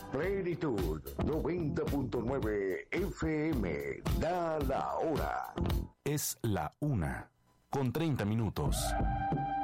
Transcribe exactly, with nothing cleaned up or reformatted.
Plenitud noventa punto nueve F M. Da la hora. Es la una, con treinta minutos.